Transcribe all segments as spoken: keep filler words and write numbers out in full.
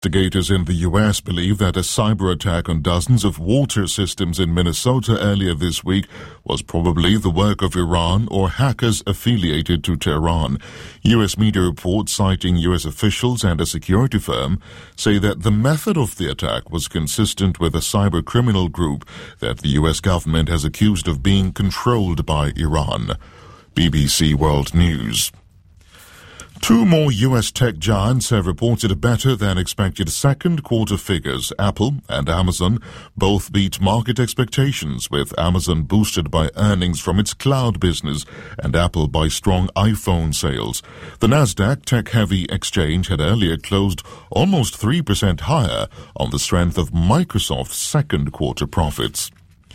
Investigators in the U S believe that a cyber attack on dozens of water systems in Minnesota earlier this week was probably the work of Iran or hackers affiliated to Tehran. U S media reports citing U S officials and a security firm say that the method of the attack was consistent with a cyber criminal group that the U S government has accused of being controlled by Iran. B B C World News. Two more U S tech giants have reported better than expected second quarter figures. Apple and Amazon both beat market expectations, with Amazon boosted by earnings from its cloud business and Apple by strong iPhone sales. The Nasdaq tech-heavy exchange had earlier closed almost three percent higher on the strength of Microsoft's second quarter profits.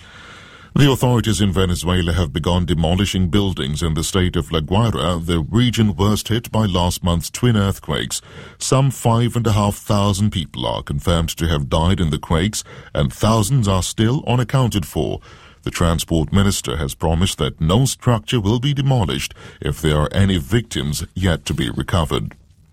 The authorities in Venezuela have begun demolishing buildings in the state of La Guaira, the region worst hit by last month's twin earthquakes. Some five and a half thousand people are confirmed to have died in the quakes, and thousands are still unaccounted for. The transport minister has promised that no structure will be demolished if there are any victims yet to be recovered.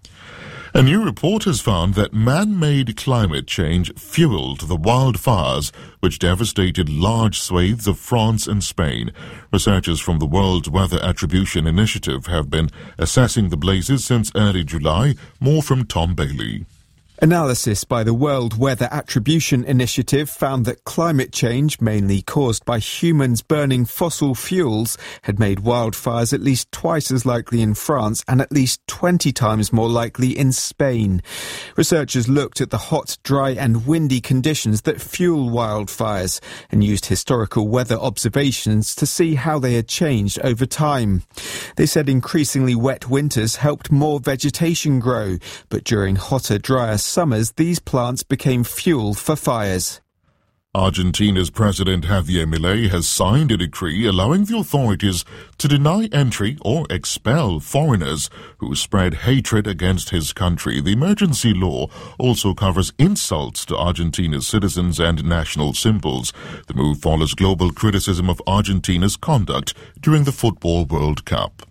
A new report has found that man-made climate change fueled the wildfires which devastated large swathes of France and Spain. Researchers from the World Weather Attribution Initiative have been assessing the blazes since early July. More from Tom Bailey. Analysis by the World Weather Attribution Initiative found that climate change, mainly caused by humans burning fossil fuels, had made wildfires at least twice as likely in France and at least twenty times more likely in Spain. Researchers looked at the hot, dry and windy conditions that fuel wildfires and used historical weather observations to see how they had changed over time. They said increasingly wet winters helped more vegetation grow, but during hotter, drier summers, these plants became fuel for fires. Argentina's President Javier Milei has signed a decree allowing the authorities to deny entry or expel foreigners who spread hatred against his country. The emergency law also covers insults to Argentina's citizens and national symbols. The move follows global criticism of Argentina's conduct during the Football World Cup.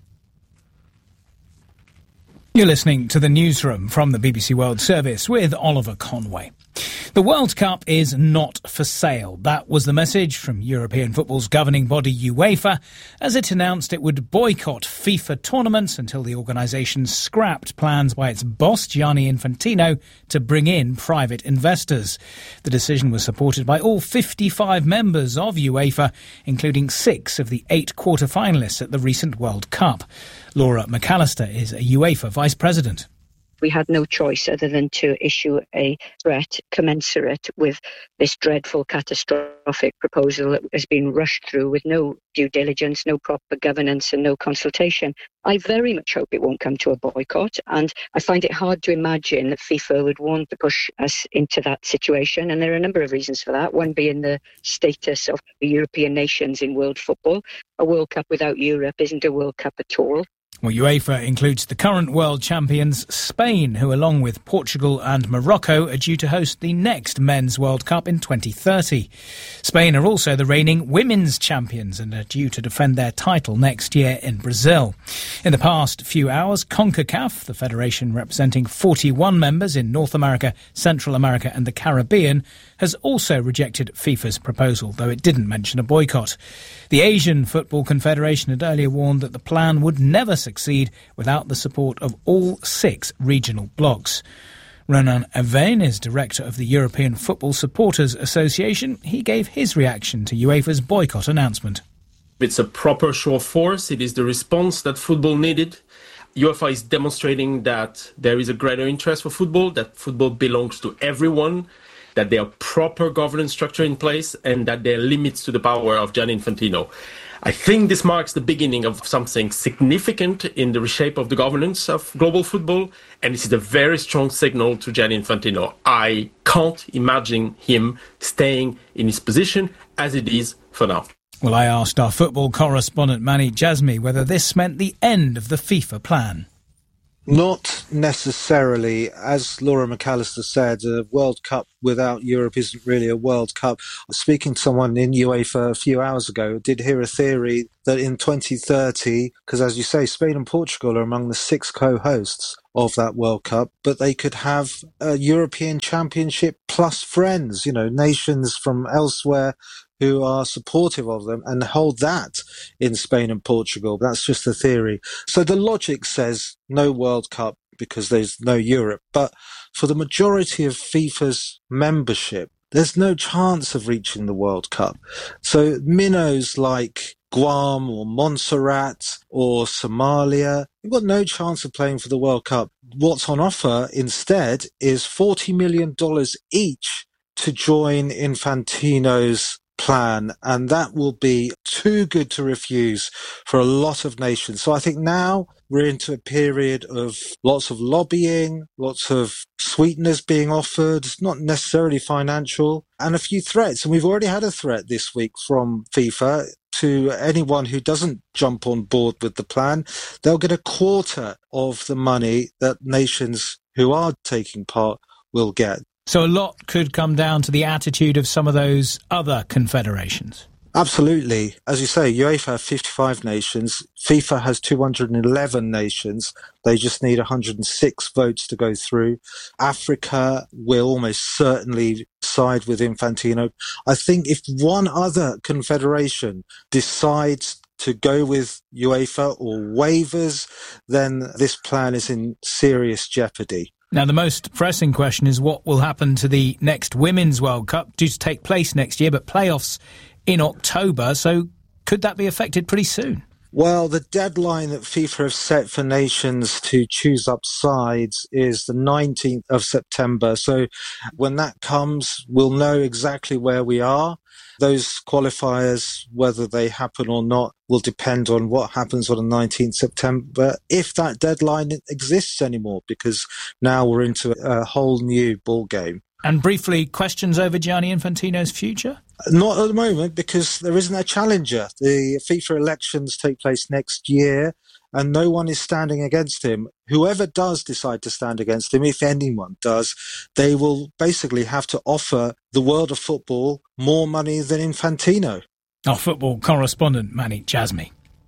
You're listening to the newsroom from the B B C World Service with Oliver Conway. The World Cup is not for sale. That was the message from European football's governing body UEFA as it announced it would boycott FIFA tournaments until the organisation scrapped plans by its boss Gianni Infantino to bring in private investors. The decision was supported by all fifty-five members of UEFA, including six of the eight quarter-finalists at the recent World Cup. Laura McAllister is a UEFA vice president. We had no choice other than to issue a threat commensurate with this dreadful, catastrophic proposal that has been rushed through with no due diligence, no proper governance and no consultation. I very much hope it won't come to a boycott, and I find it hard to imagine that FIFA would want to push us into that situation, and there are a number of reasons for that, one being the status of the European nations in world football. A World Cup without Europe isn't a World Cup at all. Well, UEFA includes the current world champions Spain, who along with Portugal and Morocco are due to host the next Men's World Cup in twenty thirty. Spain are also the reigning women's champions and are due to defend their title next year in Brazil. In the past few hours, CONCACAF, the federation representing forty-one members in North America, Central America and the Caribbean, has also rejected FIFA's proposal, though it didn't mention a boycott. The Asian Football Confederation had earlier warned that the plan would never succeed without the support of all six regional blocs. Ronan Avain is director of the European Football Supporters Association. He gave his reaction to UEFA's boycott announcement. It's a proper show of force. It is the response that football needed. UEFA is demonstrating that there is a greater interest for football, that football belongs to everyone, that there are proper governance structure in place, and that there are limits to the power of Gianni Infantino. I think this marks the beginning of something significant in the reshape of the governance of global football, and this is a very strong signal to Gianni Infantino. I can't imagine him staying in his position as it is for now. Well, I asked our football correspondent Mani Jazmi whether this meant the end of the FIFA plan. Not necessarily. As Laura McAllister said, a World Cup without Europe isn't really a World Cup. Speaking to someone in UEFA a few hours ago, did hear a theory that in twenty thirty, because as you say, Spain and Portugal are among the six co-hosts of that World Cup, but they could have a European Championship plus friends, you know, nations from elsewhere who are supportive of them, and hold that in Spain and Portugal. That's just a theory. So the logic says no World Cup because there's no Europe. But for the majority of FIFA's membership, there's no chance of reaching the World Cup. So minnows like Guam or Montserrat or Somalia, you've got no chance of playing for the World Cup. What's on offer instead is forty million dollars each to join Infantino's plan, and that will be too good to refuse for a lot of nations. So I think now we're into a period of lots of lobbying, lots of sweeteners being offered, not necessarily financial, and a few threats. And we've already had a threat this week from FIFA to anyone who doesn't jump on board with the plan. They'll get a quarter of the money that nations who are taking part will get. So a lot could come down to the attitude of some of those other confederations. Absolutely. As you say, UEFA have fifty-five nations. FIFA has two hundred eleven nations. They just need one hundred six votes to go through. Africa will almost certainly side with Infantino. I think if one other confederation decides to go with UEFA or waivers, then this plan is in serious jeopardy. Now, the most pressing question is what will happen to the next Women's World Cup, due to take place next year, but playoffs in October. So could that be affected pretty soon? Well, the deadline that FIFA have set for nations to choose up sides is the nineteenth of September. So when that comes, we'll know exactly where we are. Those qualifiers, whether they happen or not, will depend on what happens on the nineteenth of September, if that deadline exists anymore, because now we're into a whole new ball game. And briefly, questions over Gianni Infantino's future? Not at the moment, because there isn't a challenger. The FIFA elections take place next year, and no one is standing against him. Whoever does decide to stand against him, if anyone does, they will basically have to offer the world of football more money than Infantino. Our football correspondent, Manny Jasmi.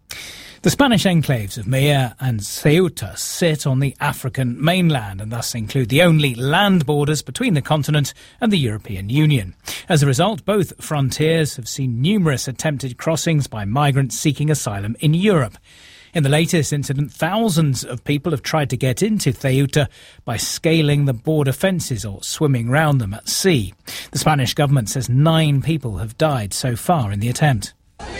The Spanish enclaves of Melilla and Ceuta sit on the African mainland and thus include the only land borders between the continent and the European Union. As a result, both frontiers have seen numerous attempted crossings by migrants seeking asylum in Europe. In the latest incident, thousands of people have tried to get into Ceuta by scaling the border fences or swimming round them at sea. The Spanish government says nine people have died so far in the attempt.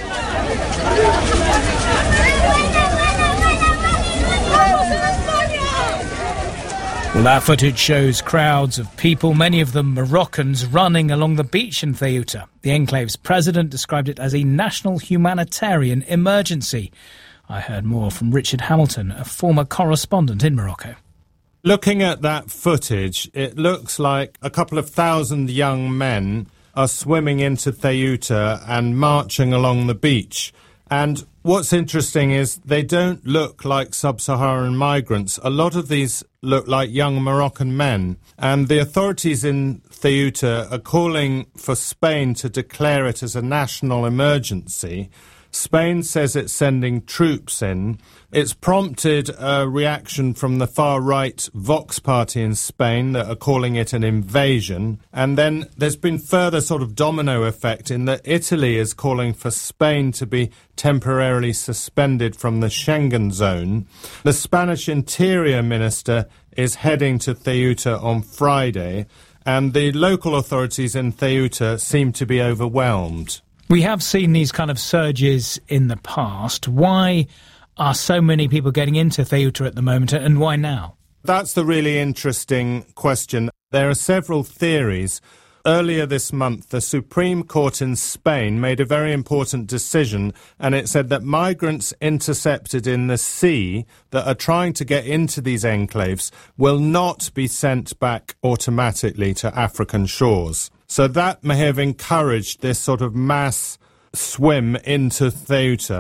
Well, that footage shows crowds of people, many of them Moroccans, running along the beach in Ceuta. The enclave's president described it as a national humanitarian emergency. I heard more from Richard Hamilton, a former correspondent in Morocco. Looking at that footage, it looks like a couple of thousand young men are swimming into Ceuta and marching along the beach. And what's interesting is they don't look like sub-Saharan migrants. A lot of these look like young Moroccan men. And the authorities in Ceuta are calling for Spain to declare it as a national emergency. Spain says it's sending troops in. It's prompted a reaction from the far-right Vox party in Spain that are calling it an invasion. And then there's been further sort of domino effect in that Italy is calling for Spain to be temporarily suspended from the Schengen zone. The Spanish Interior Minister is heading to Ceuta on Friday, and the local authorities in Ceuta seem to be overwhelmed. We have seen these kind of surges in the past. Why are so many people getting into Ceuta at the moment, and why now? That's the really interesting question. There are several theories. Earlier this month, the Supreme Court in Spain made a very important decision, and it said that migrants intercepted in the sea that are trying to get into these enclaves will not be sent back automatically to African shores. So that may have encouraged this sort of mass swim into Ceuta.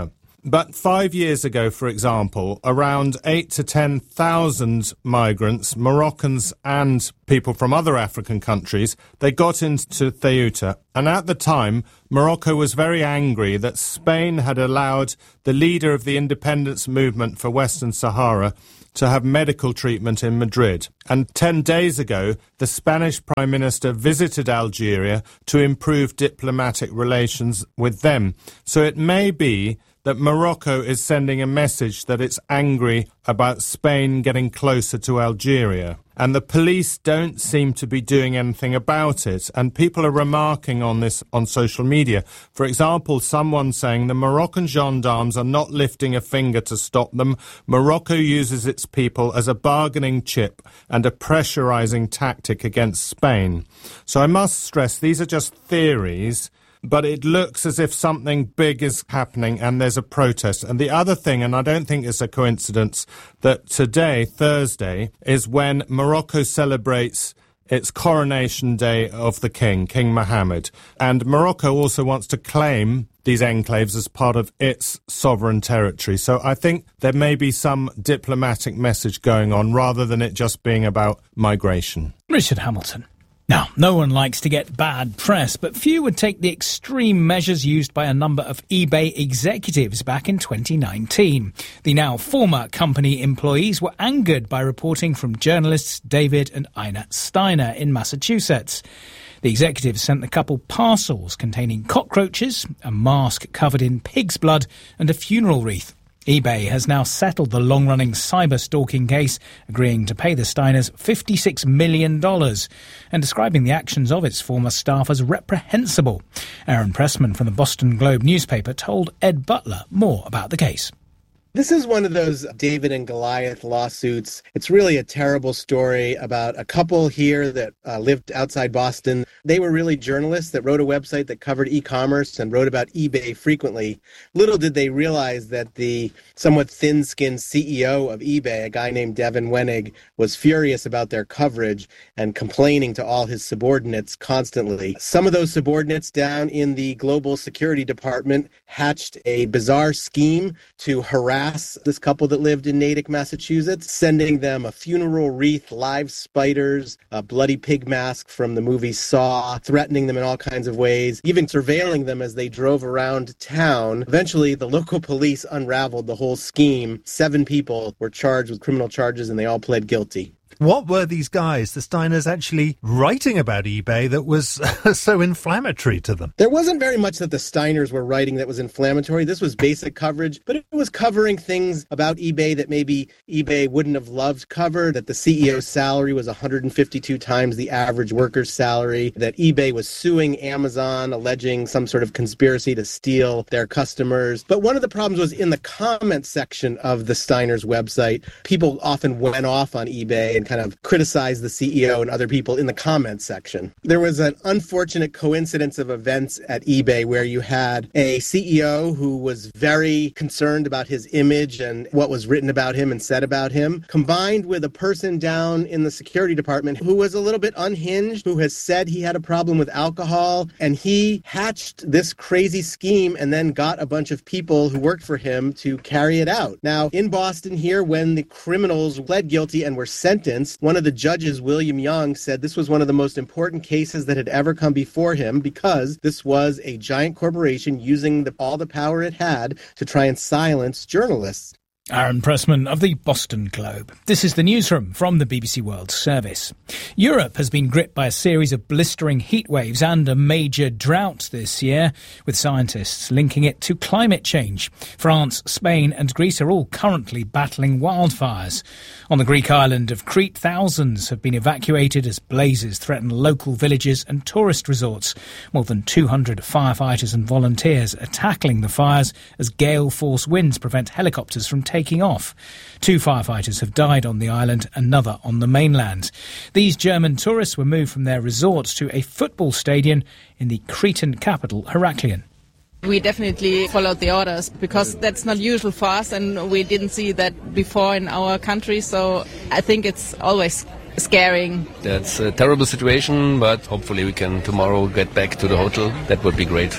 But five years ago, for example, around eight to ten thousand migrants, Moroccans and people from other African countries, they got into Ceuta. And at the time, Morocco was very angry that Spain had allowed the leader of the independence movement for Western Sahara to have medical treatment in Madrid. And ten days ago, the Spanish Prime Minister visited Algeria to improve diplomatic relations with them. So it may be that Morocco is sending a message that it's angry about Spain getting closer to Algeria. And the police don't seem to be doing anything about it. And people are remarking on this on social media. For example, someone saying the Moroccan gendarmes are not lifting a finger to stop them. Morocco uses its people as a bargaining chip and a pressurizing tactic against Spain. So I must stress, these are just theories, but it looks as if something big is happening and there's a protest. And the other thing, and I don't think it's a coincidence, that today, Thursday, is when Morocco celebrates its coronation day of the king, King Mohammed. And Morocco also wants to claim these enclaves as part of its sovereign territory. So I think there may be some diplomatic message going on rather than it just being about migration. Richard Hamilton. Now, no one likes to get bad press, but few would take the extreme measures used by a number of eBay executives back in twenty nineteen. The now former company employees were angered by reporting from journalists David and Ina Steiner in Massachusetts. The executives sent the couple parcels containing cockroaches, a mask covered in pig's blood, and a funeral wreath. eBay has now settled the long-running cyber-stalking case, agreeing to pay the Steiners fifty-six million dollars and describing the actions of its former staff as reprehensible. Aaron Pressman from the Boston Globe newspaper told Ed Butler more about the case. This is one of those David and Goliath lawsuits. It's really a terrible story about a couple here that uh, lived outside Boston. They were really journalists that wrote a website that covered e-commerce and wrote about eBay frequently. Little did they realize that the somewhat thin-skinned C E O of eBay, a guy named Devin Wenig, was furious about their coverage and complaining to all his subordinates constantly. Some of those subordinates down in the global security department hatched a bizarre scheme to harass this couple that lived in Natick, Massachusetts, sending them a funeral wreath, live spiders, a bloody pig mask from the movie Saw, threatening them in all kinds of ways, even surveilling them as they drove around town. Eventually, the local police unraveled the whole scheme. Seven people were charged with criminal charges, and they all pled guilty. What were these guys, the Steiners, actually writing about eBay that was so inflammatory to them? There wasn't very much that the Steiners were writing that was inflammatory. This was basic coverage, but it was covering things about eBay that maybe eBay wouldn't have loved covered, that the C E O's salary was one hundred fifty-two times the average worker's salary, that eBay was suing Amazon, alleging some sort of conspiracy to steal their customers. But one of the problems was in the comment section of the Steiners' website, people often went off on eBay and kind of criticize the C E O and other people in the comments section. There was an unfortunate coincidence of events at eBay where you had a C E O who was very concerned about his image and what was written about him and said about him, combined with a person down in the security department who was a little bit unhinged, who has said he had a problem with alcohol, and he hatched this crazy scheme and then got a bunch of people who worked for him to carry it out. Now, in Boston here, when the criminals pled guilty and were sentenced, one of the judges, William Young, said this was one of the most important cases that had ever come before him because this was a giant corporation using the, all the power it had to try and silence journalists. Aaron Pressman of the Boston Globe. This is the newsroom from the B B C World Service. Europe has been gripped by a series of blistering heat waves and a major drought this year, with scientists linking it to climate change. France, Spain and Greece are all currently battling wildfires. On the Greek island of Crete, thousands have been evacuated as blazes threaten local villages and tourist resorts. More than two hundred firefighters and volunteers are tackling the fires as gale-force winds prevent helicopters from taking off. Two firefighters have died on the island, another on the mainland. These German tourists were moved from their resorts to a football stadium in the Cretan capital, Heraklion. We definitely followed the orders because that's not usual for us and we didn't see that before in our country, so I think it's always scaring. That's a terrible situation, but hopefully we can tomorrow get back to the hotel. That would be great.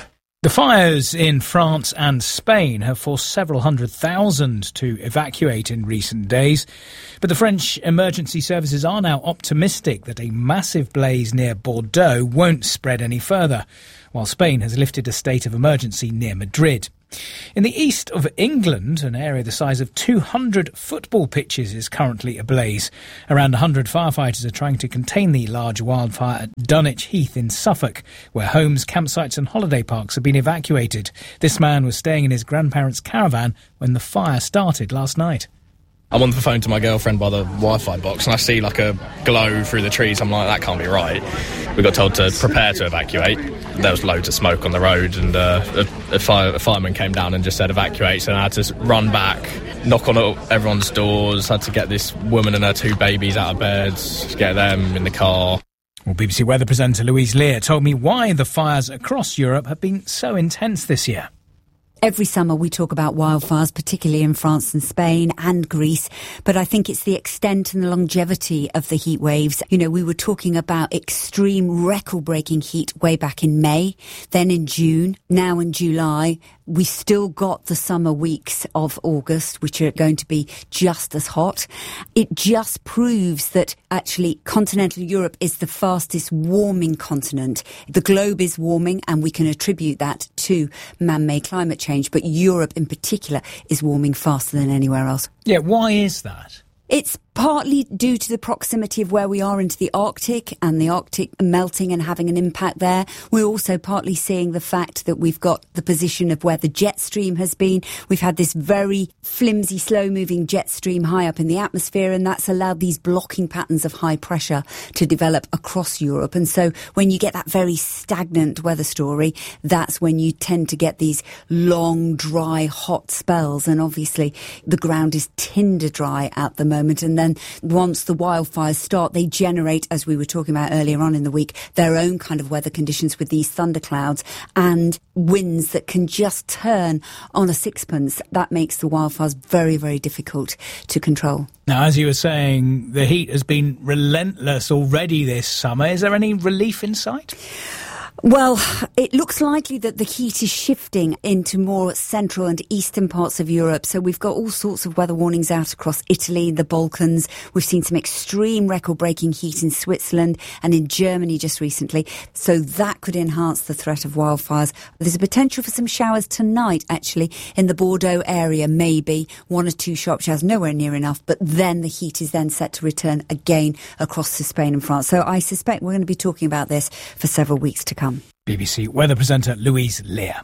The fires in France and Spain have forced several hundred thousand to evacuate in recent days. But the French emergency services are now optimistic that a massive blaze near Bordeaux won't spread any further, while Spain has lifted a state of emergency near Madrid. In the east of England, an area the size of two hundred football pitches is currently ablaze. Around one hundred firefighters are trying to contain the large wildfire at Dunwich Heath in Suffolk, where homes, campsites and holiday parks have been evacuated. This man was staying in his grandparents' caravan when the fire started last night. I'm on the phone to my girlfriend by the Wi-Fi box and I see like a glow through the trees. I'm like, that can't be right. We got told to prepare to evacuate. There was loads of smoke on the road and uh, a, a, fire, a fireman came down and just said evacuate. So I had to run back, knock on everyone's doors, had to get this woman and her two babies out of bed, get them in the car. Well, B B C weather presenter Louise Lear told me why the fires across Europe have been so intense this year. Every summer we talk about wildfires, particularly in France and Spain and Greece, but I think it's the extent and the longevity of the heat waves. You know, we were talking about extreme record-breaking heat way back in May, then in June, now in July. We still got the summer weeks of August, which are going to be just as hot. It just proves that actually continental Europe is the fastest warming continent. The globe is warming and we can attribute that to man-made climate change, but Europe in particular is warming faster than anywhere else. Yeah, why is that? It's partly due to the proximity of where we are into the Arctic and the Arctic melting and having an impact there. We're also partly seeing the fact that we've got the position of where the jet stream has been. We've had this very flimsy, slow-moving jet stream high up in the atmosphere, and that's allowed these blocking patterns of high pressure to develop across Europe. And so when you get that very stagnant weather story, that's when you tend to get these long, dry, hot spells. And obviously the ground is tinder dry at the moment, and then once the wildfires start, they generate, as we were talking about earlier on in the week, their own kind of weather conditions with these thunderclouds and winds that can just turn on a sixpence. That makes the wildfires very, very difficult to control. Now, as you were saying, the heat has been relentless already this summer. Is there any relief in sight? Well, it looks likely that the heat is shifting into more central and eastern parts of Europe. So we've got all sorts of weather warnings out across Italy, the Balkans. We've seen some extreme record-breaking heat in Switzerland and in Germany just recently. So that could enhance the threat of wildfires. There's a potential for some showers tonight, actually, in the Bordeaux area, maybe one or two sharp showers, nowhere near enough. But then the heat is then set to return again across to Spain and France. So I suspect we're going to be talking about this for several weeks to come. B B C weather presenter Louise Lear.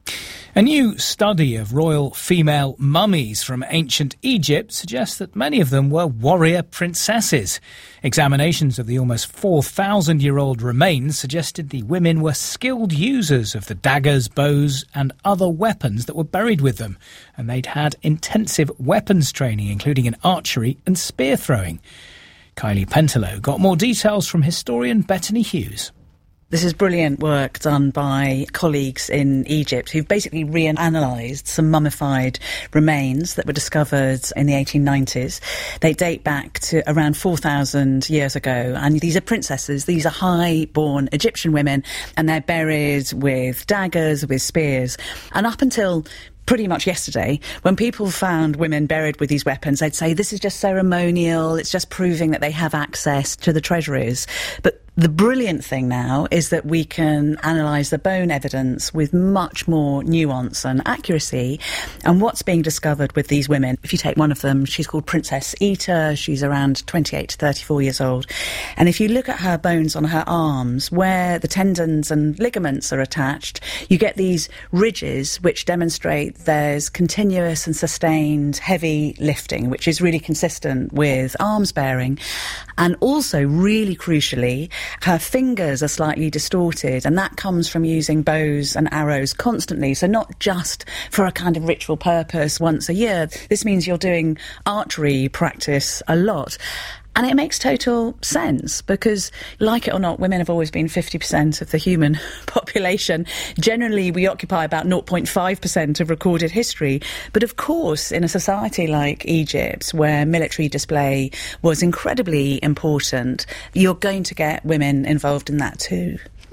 A new study of royal female mummies from ancient Egypt suggests that many of them were warrior princesses. Examinations of the almost four thousand year old remains suggested the women were skilled users of the daggers, bows and other weapons that were buried with them, and they'd had intensive weapons training, including in archery and spear throwing. Kylie Pentelow got more details from historian Bethany Hughes. This is brilliant work done by colleagues in Egypt who've basically reanalysed some mummified remains that were discovered in the eighteen nineties. They date back to around four thousand years ago, and these are princesses, these are high-born Egyptian women, and they're buried with daggers, with spears. And up until pretty much yesterday, when people found women buried with these weapons, they'd say this is just ceremonial, it's just proving that they have access to the treasuries. But the brilliant thing now is that we can analyse the bone evidence with much more nuance and accuracy. And what's being discovered with these women, if you take one of them, she's called Princess Ita, she's around twenty-eight to thirty-four years old. And if you look at her bones on her arms, where the tendons and ligaments are attached, you get these ridges which demonstrate there's continuous and sustained heavy lifting, which is really consistent with arms bearing. And also, really crucially, her fingers are slightly distorted, and that comes from using bows and arrows constantly. So not just for a kind of ritual purpose once a year. This means you're doing archery practice a lot. And it makes total sense because, like it or not, women have always been fifty percent of the human population. Generally, we occupy about zero point five percent of recorded history. But of course, in a society like Egypt, where military display was incredibly important, you're going to get women involved in that too.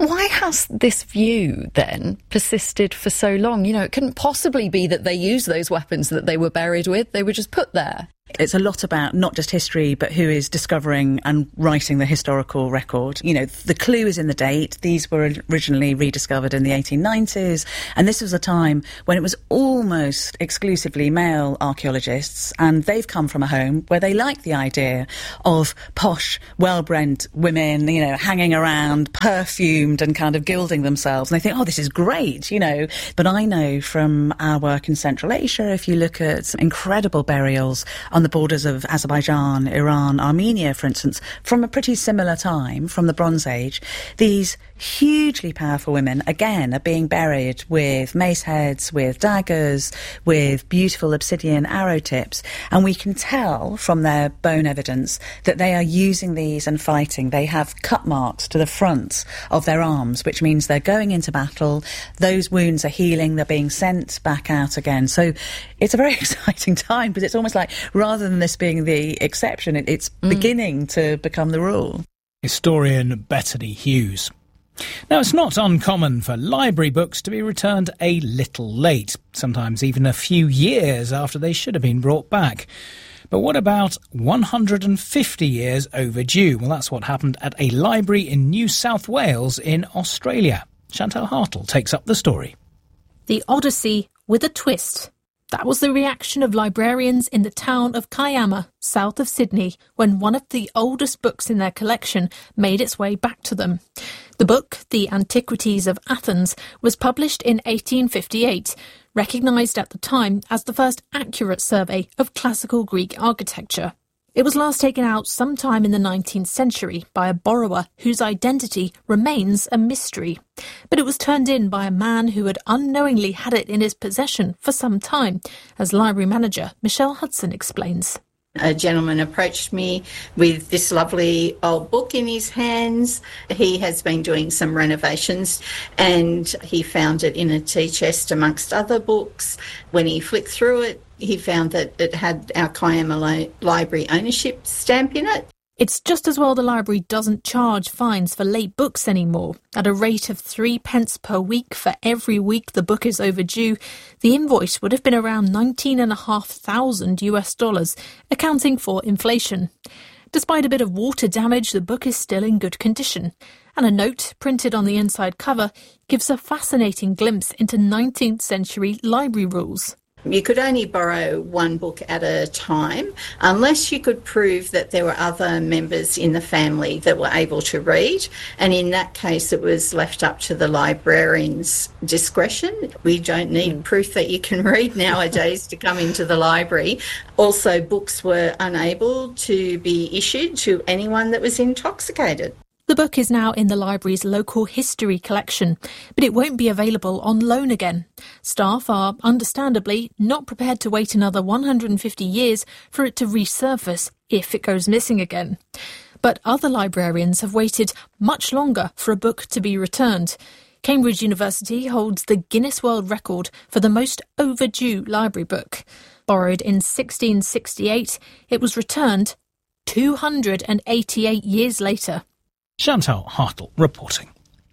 Why has this view then persisted for so long? You know, it couldn't possibly be that they used those weapons that they were buried with. They were just put there. It's a lot about not just history, but who is discovering and writing the historical record. You know, the clue is in the date. These were originally rediscovered in the eighteen nineties. And this was a time when it was almost exclusively male archaeologists. And they've come from a home where they like the idea of posh, well-bred women, you know, hanging around, perfumed and kind of gilding themselves. And they think, oh, this is great, you know. But I know from our work in Central Asia, if you look at incredible burials on the borders of Azerbaijan, Iran, Armenia, for instance, from a pretty similar time, from the Bronze Age, these hugely powerful women, again, are being buried with mace heads, with daggers, with beautiful obsidian arrow tips. And we can tell from their bone evidence that they are using these and fighting. They have cut marks to the front of their arms, which means they're going into battle. Those wounds are healing. They're being sent back out again. So it's a very exciting time, but it's almost like rather than this being the exception, it, it's mm. beginning to become the rule. Historian Bettany Hughes. Now, it's not uncommon for library books to be returned a little late, sometimes even a few years after they should have been brought back. But what about one hundred fifty years overdue? Well, that's what happened at a library in New South Wales in Australia. Chantal Hartle takes up the story. The Odyssey with a twist. That was the reaction of librarians in the town of Kiama, south of Sydney, when one of the oldest books in their collection made its way back to them. The book, The Antiquities of Athens, was published in eighteen fifty-eight, recognised at the time as the first accurate survey of classical Greek architecture. It was last taken out sometime in the nineteenth century by a borrower whose identity remains a mystery. But it was turned in by a man who had unknowingly had it in his possession for some time, as library manager Michelle Hudson explains. A gentleman approached me with this lovely old book in his hands. He has been doing some renovations and he found it in a tea chest amongst other books. When he flicked through it, he found that it had our Kiama li- Library ownership stamp in it. It's just as well the library doesn't charge fines for late books anymore. At a rate of three pence per week for every week the book is overdue, the invoice would have been around nineteen and a half thousand US dollars, accounting for inflation. Despite a bit of water damage, the book is still in good condition. And a note printed on the inside cover gives a fascinating glimpse into nineteenth century library rules. You could only borrow one book at a time unless you could prove that there were other members in the family that were able to read. And in that case, it was left up to the librarian's discretion. We don't need proof that you can read nowadays to come into the library. Also, books were unable to be issued to anyone that was intoxicated. The book is now in the library's local history collection, but it won't be available on loan again. Staff are, understandably, not prepared to wait another one hundred fifty years for it to resurface if it goes missing again. But other librarians have waited much longer for a book to be returned. Cambridge University holds the Guinness World Record for the most overdue library book. Borrowed in sixteen sixty-eight, it was returned two hundred eighty-eight years later. Chantal Hartle reporting.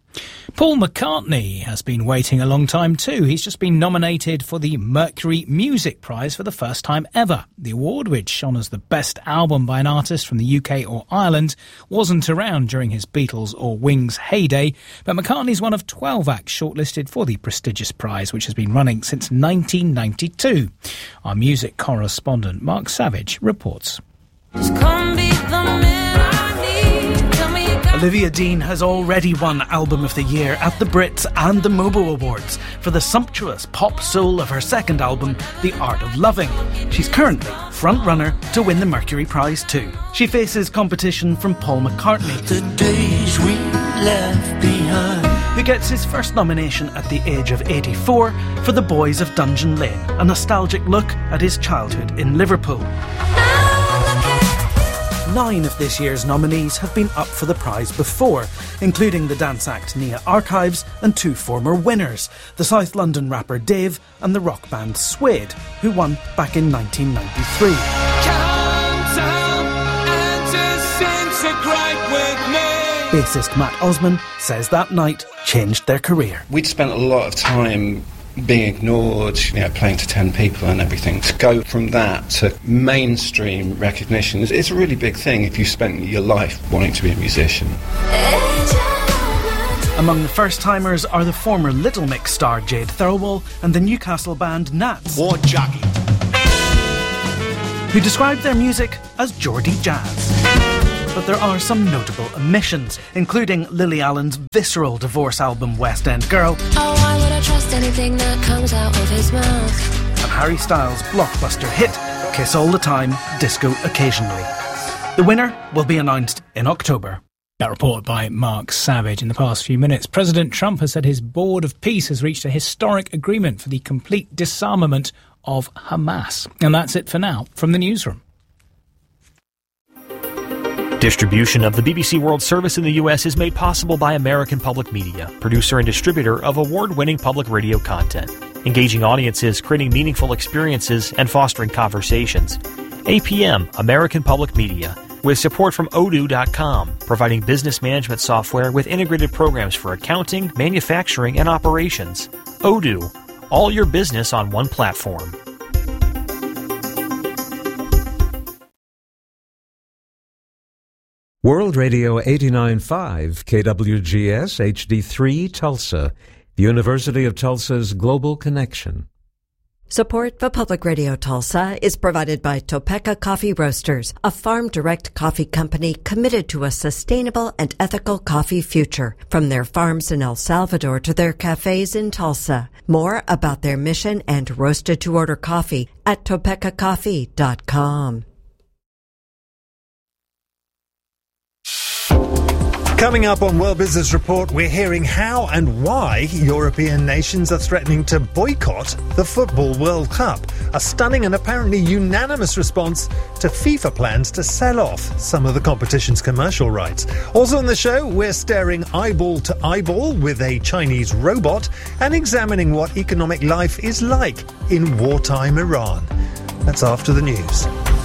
Paul McCartney has been waiting a long time too. He's just been nominated for the Mercury Music Prize for the first time ever. The award, which honours the best album by an artist from the U K or Ireland, wasn't around during his Beatles or Wings heyday, but McCartney's one of twelve acts shortlisted for the prestigious prize, which has been running since nineteen ninety-two. Our music correspondent Mark Savage reports. Olivia Dean has already won Album of the Year at the Brits and the Mobo Awards for the sumptuous pop soul of her second album, The Art of Loving. She's currently front-runner to win the Mercury Prize too. She faces competition from Paul McCartney, the days we left behind, who gets his first nomination at the age of eighty-four for The Boys of Dungeon Lane, a nostalgic look at his childhood in Liverpool. Nine of this year's nominees have been up for the prize before, including the dance act Nia Archives and two former winners, the South London rapper Dave and the rock band Suede, who won back in nineteen ninety-three. Come down and disintegrate with me. Bassist Matt Osman says that night changed their career. We'd spent a lot of time being ignored, you know, playing to ten people and everything. To go from that to mainstream recognition, it's a really big thing if you spent your life wanting to be a musician. Among the first-timers are the former Little Mix star Jade Thirlwall and the Newcastle band Nats, War Jockey, who described their music as Geordie jazz. But there are some notable omissions, including Lily Allen's visceral divorce album West End Girl, oh, why would I trust anything that comes out of his mouth? And Harry Styles' blockbuster hit Kiss All the Time, Disco Occasionally. The winner will be announced in October. That report by Mark Savage. In the past few minutes, President Trump has said his Board of Peace has reached a historic agreement for the complete disarmament of Hamas. And that's it for now from the newsroom. Distribution of the B B C World Service in the U S is made possible by American Public Media, producer and distributor of award-winning public radio content, engaging audiences, creating meaningful experiences, and fostering conversations. A P M, American Public Media, with support from Odoo dot com, providing business management software with integrated programs for accounting, manufacturing, and operations. Odoo, all your business on one platform. World Radio eighty-nine point five, K W G S H D three Tulsa, the University of Tulsa's Global Connection. Support for Public Radio Tulsa is provided by Topeka Coffee Roasters, a farm-direct coffee company committed to a sustainable and ethical coffee future, from their farms in El Salvador to their cafes in Tulsa. More about their mission and roasted-to-order coffee at topeka coffee dot com. Coming up on World Business Report, we're hearing how and why European nations are threatening to boycott the Football World Cup. A stunning and apparently unanimous response to FIFA plans to sell off some of the competition's commercial rights. Also on the show, we're staring eyeball to eyeball with a Chinese robot and examining what economic life is like in wartime Iran. That's after the news.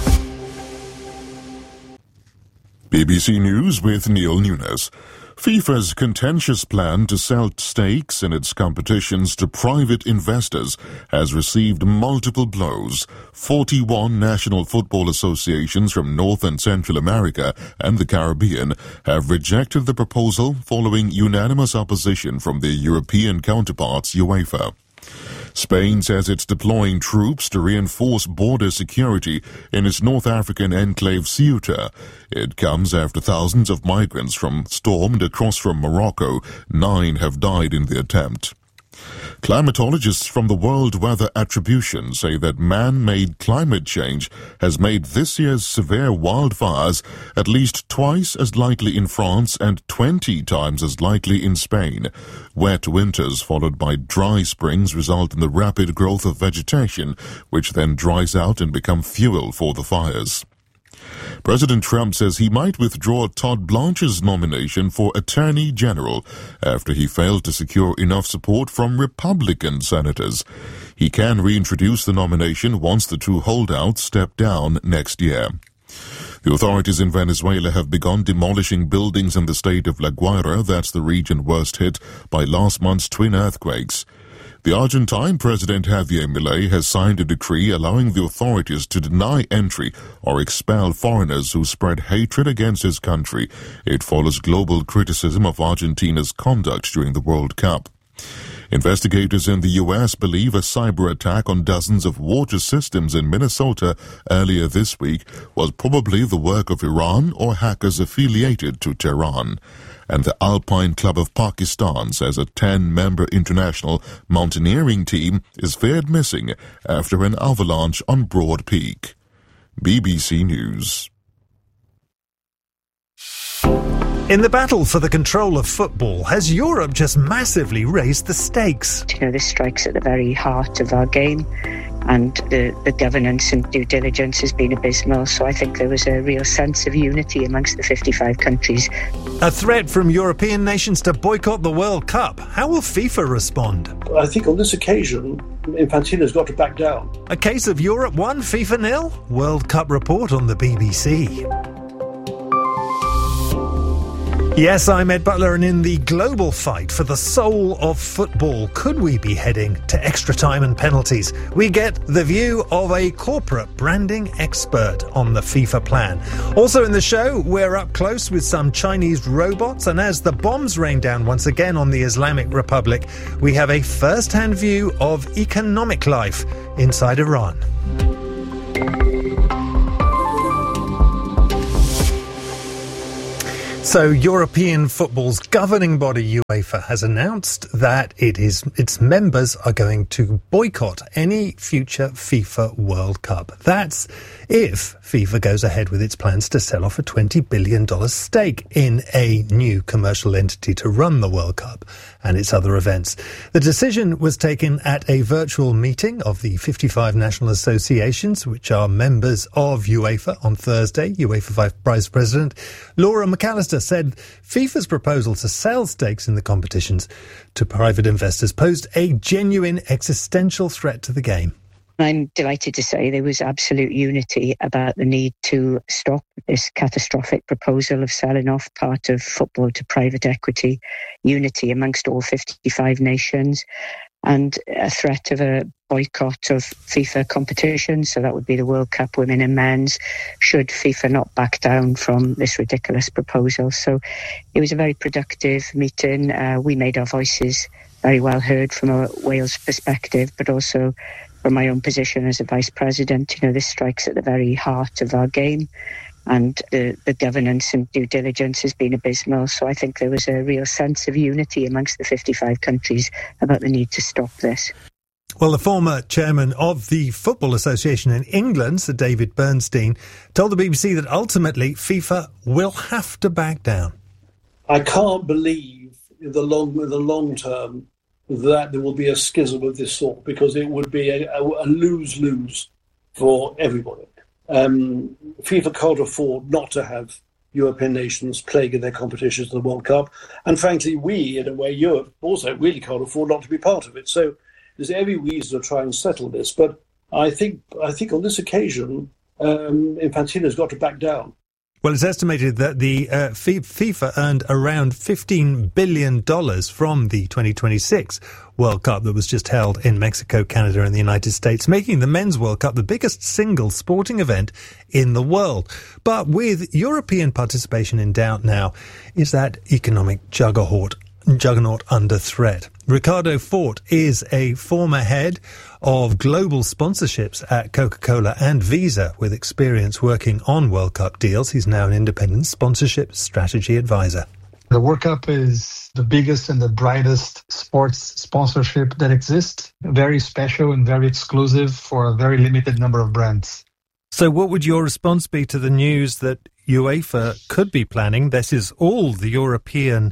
B B C News with Neil Nunes. FIFA's contentious plan to sell stakes in its competitions to private investors has received multiple blows. forty-one national football associations from North and Central America and the Caribbean have rejected the proposal following unanimous opposition from their European counterparts, UEFA. Spain says it's deploying troops to reinforce border security in its North African enclave Ceuta. It comes after thousands of migrants from stormed across from Morocco. Nine have died in the attempt. Climatologists from the World Weather Attribution say that man-made climate change has made this year's severe wildfires at least twice as likely in France and twenty times as likely in Spain. Wet winters followed by dry springs result in the rapid growth of vegetation, which then dries out and become fuel for the fires. President Trump says he might withdraw Todd Blanche's nomination for Attorney General after he failed to secure enough support from Republican senators. He can reintroduce the nomination once the two holdouts step down next year. The authorities in Venezuela have begun demolishing buildings in the state of La Guaira, that's the region worst hit by last month's twin earthquakes. The Argentine President Javier Milei has signed a decree allowing the authorities to deny entry or expel foreigners who spread hatred against his country. It follows global criticism of Argentina's conduct during the World Cup. Investigators in the U S believe a cyber attack on dozens of water systems in Minnesota earlier this week was probably the work of Iran or hackers affiliated to Tehran. And the Alpine Club of Pakistan says a ten-member international mountaineering team is feared missing after an avalanche on Broad Peak. B B C News. In the battle for the control of football, has Europe just massively raised the stakes? You know, this strikes at the very heart of our game, and the, the governance and due diligence has been abysmal, so I think there was a real sense of unity amongst the fifty-five countries. A threat from European nations to boycott the World Cup. How will FIFA respond? I think on this occasion, Infantino's got to back down. A case of Europe one, FIFA nil? World Cup report on the B B C. Yes, I'm Ed Butler, and in the global fight for the soul of football, could we be heading to extra time and penalties? We get the view of a corporate branding expert on the FIFA plan. Also in the show, we're up close with some Chinese robots, and as the bombs rain down once again on the Islamic Republic, we have a first-hand view of economic life inside Iran. So, European football's governing body, UEFA, has announced that it is its members are going to boycott any future FIFA World Cup. That's if FIFA goes ahead with its plans to sell off a twenty billion dollars stake in a new commercial entity to run the World Cup and its other events. The decision was taken at a virtual meeting of the fifty-five national associations, which are members of UEFA, on Thursday. UEFA Vice President Laura McAllister said FIFA's proposal to sell stakes in the competitions to private investors posed a genuine existential threat to the game. I'm delighted to say there was absolute unity about the need to stop this catastrophic proposal of selling off part of football to private equity, unity amongst all fifty-five nations, and a threat of a boycott of FIFA competitions. So that would be the World Cup, women and men's, should FIFA not back down from this ridiculous proposal. So it was a very productive meeting. Uh, we made our voices very well heard from a Wales perspective, but also from my own position as a vice president. You know, this strikes at the very heart of our game, and the, the governance and due diligence has been abysmal. So I think there was a real sense of unity amongst the fifty-five countries about the need to stop this. Well, the former chairman of the Football Association in England, Sir David Bernstein, told the B B C that ultimately FIFA will have to back down. I can't believe in the long, in the long term that there will be a schism of this sort, because it would be a, a, a lose-lose for everybody. Um, FIFA can't afford not to have European nations playing in their competitions in the World Cup. And frankly, we, in a way, Europe also really can't afford not to be part of it. So there's every reason to try and settle this. But I think I think on this occasion, um, Infantino's got to back down. Well, it's estimated that the uh, FIFA earned around fifteen billion dollars from the twenty twenty-six World Cup that was just held in Mexico, Canada and the United States, making the Men's World Cup the biggest single sporting event in the world. But with European participation in doubt now, is that economic juggernaut, juggernaut under threat? Ricardo Fort is a former head of global sponsorships at Coca-Cola and Visa, with experience working on World Cup deals. He's now an independent sponsorship strategy advisor. The World Cup is the biggest and the brightest sports sponsorship that exists. Very special and very exclusive for a very limited number of brands. So what would your response be to the news that UEFA could be planning, this is all the European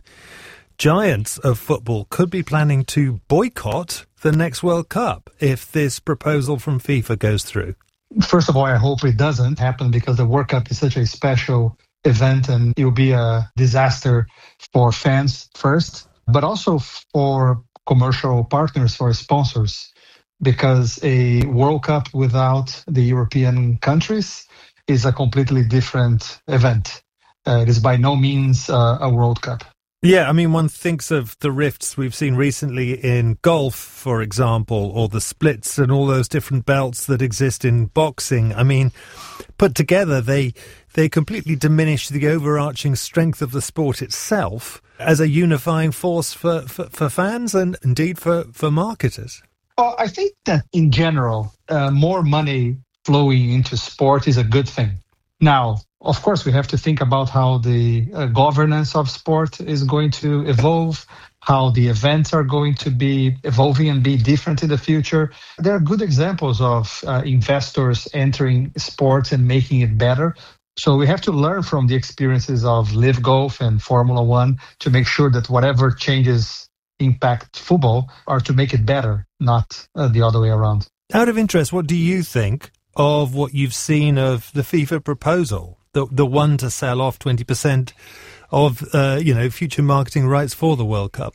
giants of football could be planning to boycott the next World Cup if this proposal from FIFA goes through? First of all, I hope it doesn't happen, because the World Cup is such a special event and it will be a disaster for fans first, but also for commercial partners, for sponsors, because a World Cup without the European countries is a completely different event. Uh, it is by no means uh, a World Cup. Yeah, I mean, one thinks of the rifts we've seen recently in golf, for example, or the splits and all those different belts that exist in boxing. I mean, put together, they they completely diminish the overarching strength of the sport itself as a unifying force for, for, for fans and indeed for, for marketers. Well, I think that in general, uh, more money flowing into sport is a good thing. Now, of course, we have to think about how the uh, governance of sport is going to evolve, how the events are going to be evolving and be different in the future. There are good examples of uh, investors entering sports and making it better. So we have to learn from the experiences of Live Golf and Formula One to make sure that whatever changes impact football are to make it better, not uh, the other way around. Out of interest, what do you think of what you've seen of the FIFA proposal? The the one to sell off twenty percent of, uh, you know, future marketing rights for the World Cup?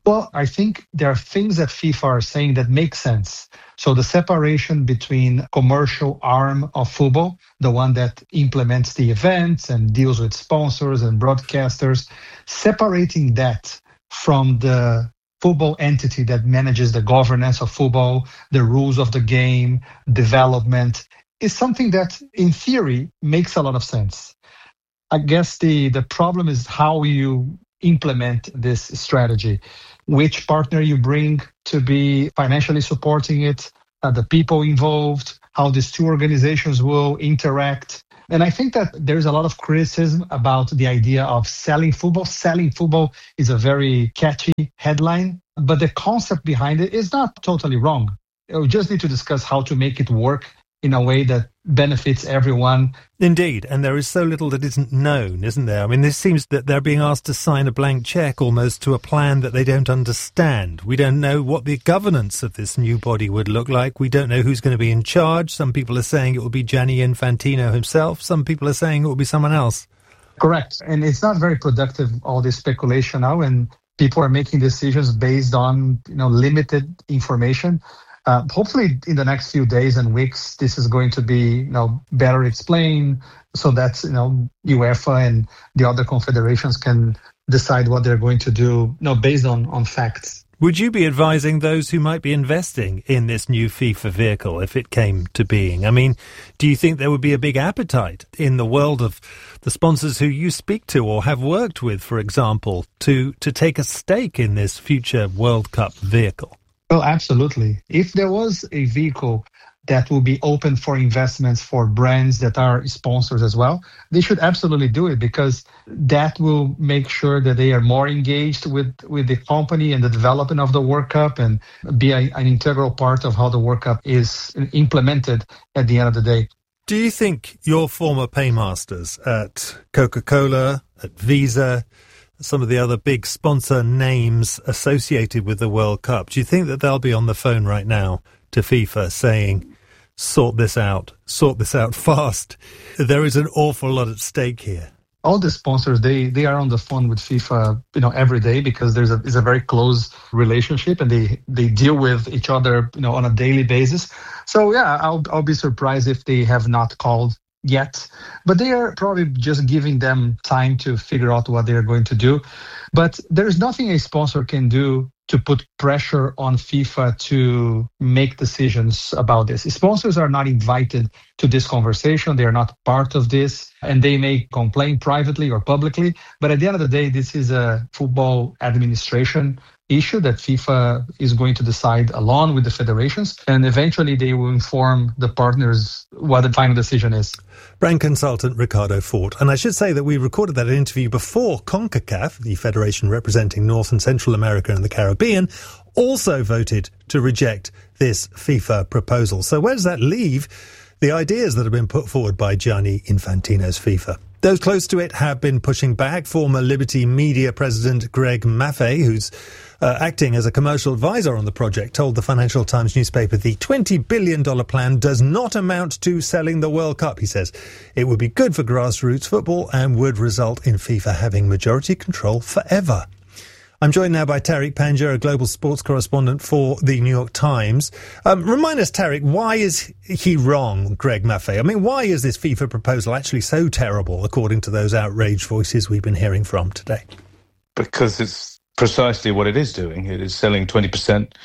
Well, I think there are things that FIFA are saying that make sense. So the separation between commercial arm of football, the one that implements the events and deals with sponsors and broadcasters, separating that from the football entity that manages the governance of football, the rules of the game, development, is something that in theory makes a lot of sense. I guess the, the problem is how you implement this strategy, which partner you bring to be financially supporting it, uh, the people involved, how these two organizations will interact. And I think that there's a lot of criticism about the idea of selling football. Selling football is a very catchy headline, but the concept behind it is not totally wrong. We just need to discuss how to make it work in a way that benefits everyone. Indeed, and there is so little that isn't known, isn't there? I mean, this seems that they're being asked to sign a blank cheque almost to a plan that they don't understand. We don't know what the governance of this new body would look like. We don't know who's going to be in charge. Some people are saying it will be Gianni Infantino himself. Some people are saying it will be someone else. Correct. And it's not very productive, all this speculation now, and people are making decisions based on, you know, limited information. Uh, hopefully in the next few days and weeks, this is going to be, you know, better explained so that, you know, UEFA and the other confederations can decide what they're going to do, you know, based on, on facts. Would you be advising those who might be investing in this new FIFA vehicle if it came to being? I mean, do you think there would be a big appetite in the world of the sponsors who you speak to or have worked with, for example, to, to take a stake in this future World Cup vehicle? Well, absolutely. If there was a vehicle that will be open for investments for brands that are sponsors as well, they should absolutely do it, because that will make sure that they are more engaged with, with the company and the development of the World Cup and be a, an integral part of how the World Cup is implemented at the end of the day. Do you think your former paymasters at Coca-Cola, at Visa, some of the other big sponsor names associated with the World Cup, do you think that they'll be on the phone right now to FIFA saying, sort this out, sort this out fast? There is an awful lot at stake here. All the sponsors, they, they are on the phone with FIFA, you know, every day, because there's a, it's a very close relationship and they, they deal with each other, you know, on a daily basis. So yeah, I'll, I'll be surprised if they have not called yet, but they are probably just giving them time to figure out what they are going to do. But there's nothing a sponsor can do to put pressure on FIFA to make decisions about this. Sponsors are not invited to this conversation. They are not part of this, and they may complain privately or publicly. But at the end of the day, this is a football administration issue that FIFA is going to decide along with the federations, and eventually they will inform the partners what the final decision is. Brand consultant Ricardo Fort. And I should say that we recorded that interview before CONCACAF, the federation representing North and Central America and the Caribbean, also voted to reject this FIFA proposal. So where does that leave the ideas that have been put forward by Gianni Infantino's FIFA? Those close to it have been pushing back. Former Liberty Media president Greg Maffei, who's uh, acting as a commercial advisor on the project, told the Financial Times newspaper the twenty billion dollars plan does not amount to selling the World Cup, he says. It would be good for grassroots football and would result in FIFA having majority control forever. I'm joined now by Tariq Panja, a global sports correspondent for the New York Times. Um, remind us, Tariq, why is he wrong, Greg Maffei? I mean, why is this FIFA proposal actually so terrible, according to those outraged voices we've been hearing from today? Because it's precisely what it is doing. It is selling twenty percent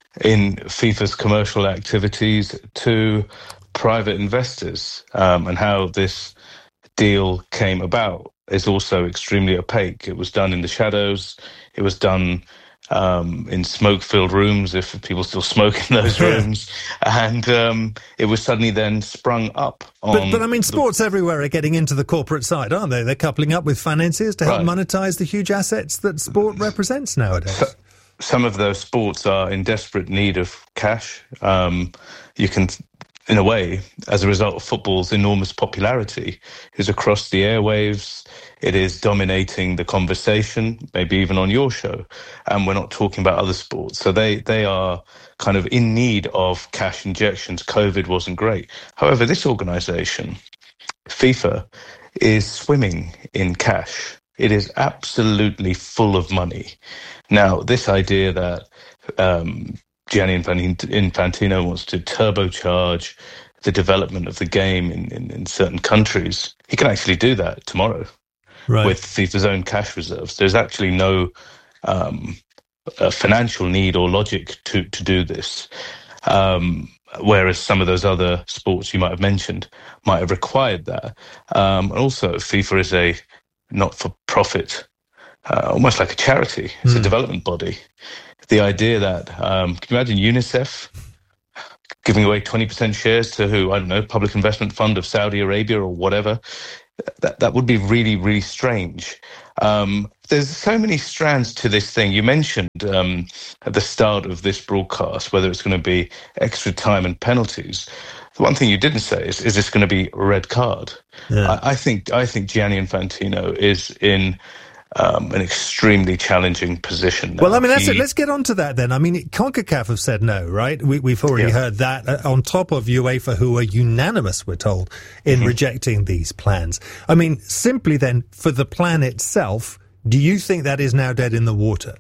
in FIFA's commercial activities to private investors, um, and how this deal came about is also extremely opaque. It was done in the shadows. It was done um, in smoke-filled rooms, if people still smoke in those rooms. And um, it was suddenly then sprung up on... But, but I mean, sports the... everywhere are getting into the corporate side, aren't they? They're coupling up with financiers to help right. monetize the huge assets that sport represents nowadays. So, some of those sports are in desperate need of cash. Um, you can... in a way, as a result of football's enormous popularity, is across the airwaves. It is dominating the conversation, maybe even on your show. And we're not talking about other sports. So they, they are kind of in need of cash injections. COVID wasn't great. However, this organisation, FIFA, is swimming in cash. It is absolutely full of money. Now, this idea that um, Gianni Infantino wants to turbocharge the development of the game in, in, in certain countries, he can actually do that tomorrow right. with FIFA's own cash reserves. There's actually no um, uh, financial need or logic to, to do this. Um, whereas some of those other sports you might have mentioned might have required that. Um, and also, FIFA is a not-for-profit, uh, almost like a charity. It's mm. a development body. The idea that, um, can you imagine UNICEF giving away twenty percent shares to who, I don't know, Public Investment Fund of Saudi Arabia or whatever? That that would be really, really strange. Um, there's so many strands to this thing. You mentioned um, at the start of this broadcast whether it's going to be extra time and penalties. The one thing you didn't say is, is this going to be a red card? Yeah. I, I think I think Gianni Infantino is in um, an extremely challenging position now. Well, I mean, that's he, it. Let's get on to that then. I mean, CONCACAF have said no, right? We, we've already yeah. heard that. Uh, on top of UEFA, who are unanimous, we're told, in mm-hmm. rejecting these plans. I mean, simply then, for the plan itself, do you think that is now dead in the water?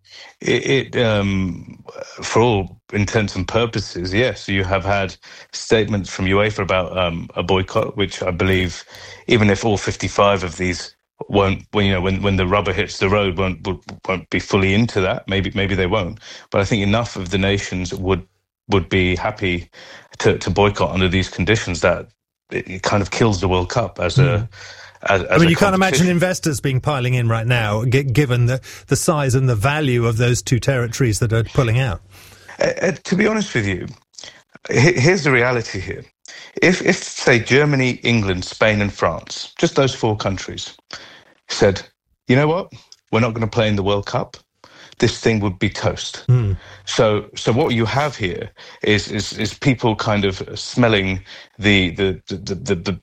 It, it um, for all intents and purposes, yes. You have had statements from UEFA about um, a boycott, which I believe, even if all fifty-five of these won't, when you know, when, when the rubber hits the road, won't won't be fully into that. Maybe maybe they won't. But I think enough of the nations would would be happy to, to boycott under these conditions that it, it kind of kills the World Cup as mm. a. As, as I mean, you can't imagine investors being piling in right now, g- given the, the size and the value of those two territories that are pulling out. Uh, uh, to be honest with you, he- here's the reality here. If, if, say, Germany, England, Spain and France, just those four countries, said, you know what, we're not going to play in the World Cup, this thing would be toast. Mm. So, so what you have here is is, is people kind of smelling the the the, the the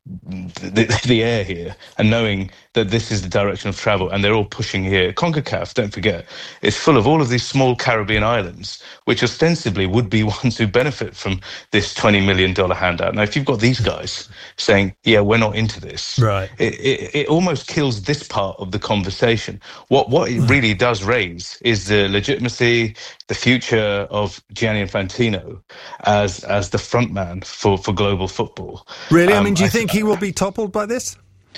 the the air here and knowing that this is the direction of travel, and they're all pushing here. CONCACAF, don't forget, is full of all of these small Caribbean islands, which ostensibly would be ones who benefit from this twenty million dollars handout. Now, if you've got these guys saying, yeah, we're not into this, right, it, it, it almost kills this part of the conversation. What what it really does raise is the legitimacy, the future of Gianni Infantino as as the front man for, for global football. Really? I mean, um, do you I think th- he will be toppled by this?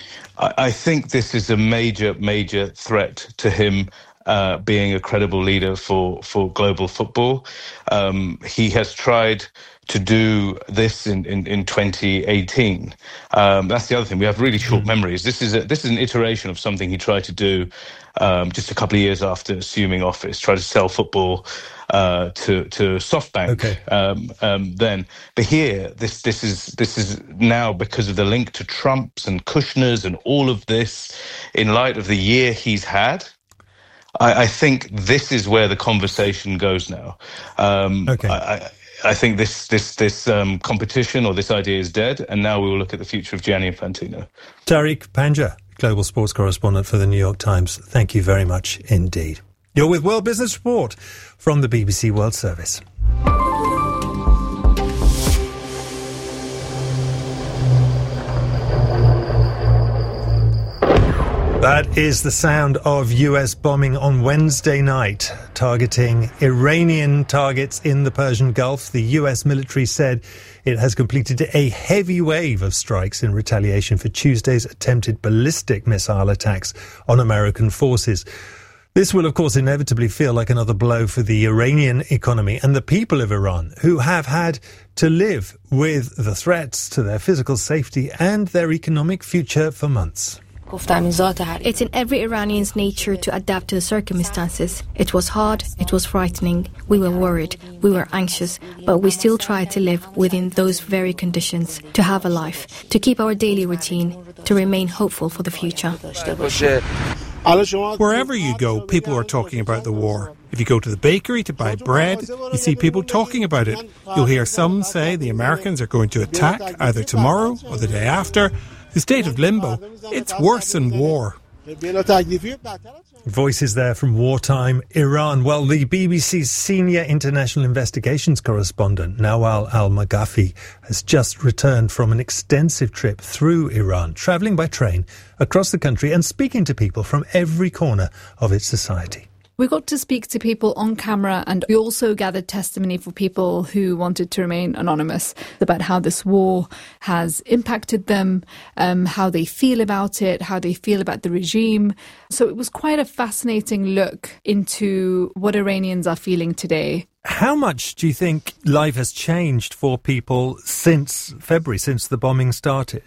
I, I think this is a major, major threat to him uh, being a credible leader for, for global football. Um, he has tried to do this in, in, in twenty eighteen. Um, that's the other thing. We have really short memories. This is a, this is an iteration of something he tried to do um, just a couple of years after assuming office, try to sell football uh, to to SoftBank. Okay. Um, um, then, but here, this this is this is now because of the link to Trump's and Kushner's and all of this, in light of the year he's had. I, I think this is where the conversation goes now. Um, okay. I, I, I think this this this um, competition or this idea is dead, and now we will look at the future of Gianni Infantino. Tariq Panja, global sports correspondent for the New York Times. Thank you very much indeed. You're with World Business Report from the B B C World Service. That is the sound of U S bombing on Wednesday night, targeting Iranian targets in the Persian Gulf. The U S military said it has completed a heavy wave of strikes in retaliation for Tuesday's attempted ballistic missile attacks on American forces. This will, of course, inevitably feel like another blow for the Iranian economy and the people of Iran, who have had to live with the threats to their physical safety and their economic future for months. It's in every Iranian's nature to adapt to the circumstances. It was hard, it was frightening, we were worried, we were anxious, but we still tried to live within those very conditions, to have a life, to keep our daily routine, to remain hopeful for the future. Wherever you go, people are talking about the war. If you go to the bakery to buy bread, you see people talking about it. You'll hear some say the Americans are going to attack either tomorrow or the day after. The state of limbo, it's worse than war. Voices there from wartime Iran. Well, the B B C's senior international investigations correspondent, Nawal Al-Maghafi, has just returned from an extensive trip through Iran, travelling by train across the country and speaking to people from every corner of its society. We got to speak to people on camera, and we also gathered testimony for people who wanted to remain anonymous about how this war has impacted them, um, how they feel about it, how they feel about the regime. So it was quite a fascinating look into what Iranians are feeling today. How much do you think life has changed for people since February, since the bombing started?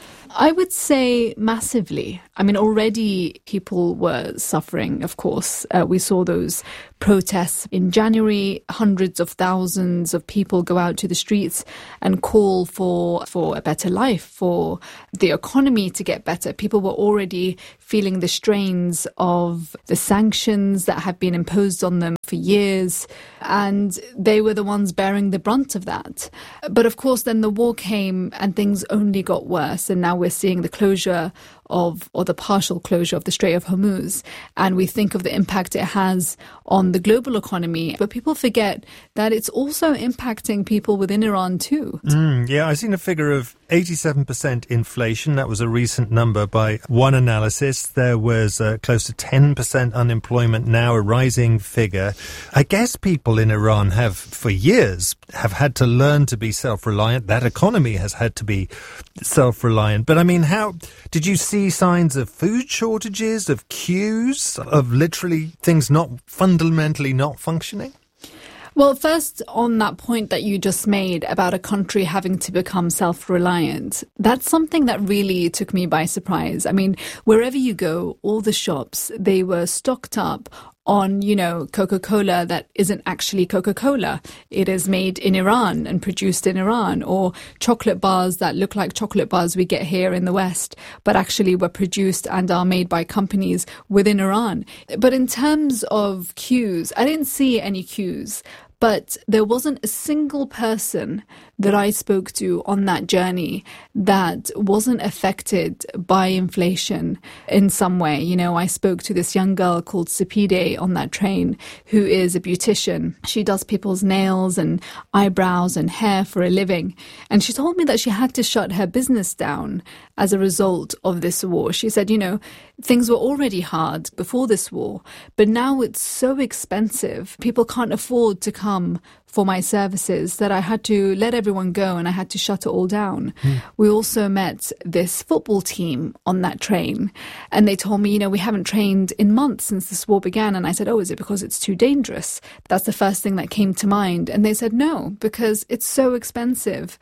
I would say massively. I mean, already people were suffering, of course. Uh, we saw those protests in January. Hundreds of thousands of people go out to the streets and call for for a better life, for the economy to get better. People were already feeling the strains of the sanctions that have been imposed on them for years, and they were the ones bearing the brunt of that. But of course, then the war came and things only got worse, and now we're seeing the closure of, or the partial closure of the Strait of Hormuz, and we think of the impact it has on the global economy. But people forget that it's also impacting people within Iran too. Mm, yeah, I've seen a figure of eighty-seven percent inflation. That was a recent number by one analysis. There was uh, close to ten percent unemployment now, a rising figure. I guess people in Iran have, for years, have had to learn to be self-reliant. That economy has had to be self-reliant. But I mean, how did you see signs of food shortages, of queues, of literally things not fundamentally not functioning? Well, first, on that point that you just made about a country having to become self-reliant, that's something that really took me by surprise. I mean, wherever you go, all the shops, they were stocked up on, you know, Coca-Cola that isn't actually Coca-Cola. It is made in Iran and produced in Iran, or chocolate bars that look like chocolate bars we get here in the West, but actually were produced and are made by companies within Iran. But in terms of queues, I didn't see any queues. But there wasn't a single person that I spoke to on that journey that wasn't affected by inflation in some way. You know, I spoke to this young girl called Sapide on that train, who is a beautician. She does people's nails and eyebrows and hair for a living. And she told me that she had to shut her business down as a result of this war. She said, you know, things were already hard before this war, but now it's so expensive. People can't afford to come for my services that I had to let everyone go and I had to shut it all down. Mm. We also met this football team on that train, and they told me, you know, we haven't trained in months since this war began. And I said, oh, is it because it's too dangerous? That's the first thing that came to mind. And they said, no, because it's so expensive